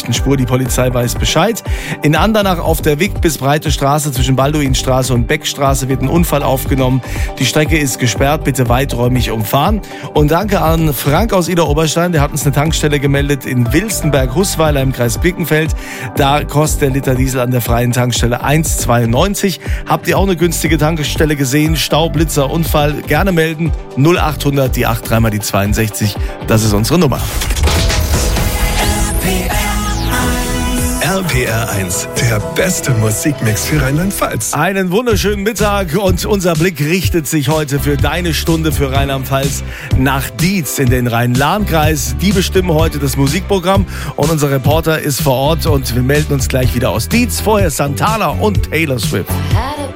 rechten Spur. Die Polizei weiß Bescheid. In Andernach auf der Wick bis Breite Straße zwischen Balduinstraße und Beckstraße wird ein Unfall aufgenommen. Die Strecke ist gesperrt, bitte weiträumig umfahren. Und danke an Frank aus Idar-Oberstein, der hat uns eine Tankstelle gemeldet in Wilstenberg-Hussweiler im Kreis Birkenfeld. Da kostet der Liter Diesel an der freien Tankstelle 1,92. Habt ihr auch eine günstige Tankstelle gesehen? Stau, Blitzer, Unfall, gerne melden. 0800 die 83 mal die 62. Das ist unsere Nummer. RPR 1, der beste Musikmix für Rheinland-Pfalz. Einen wunderschönen Mittag und unser Blick richtet sich heute für deine Stunde für Rheinland-Pfalz nach Dietz in den Rhein-Lahn-Kreis. Die bestimmen heute das Musikprogramm und unser Reporter ist vor Ort und wir melden uns gleich wieder aus Dietz. Vorher Santana und Taylor Swift. Had a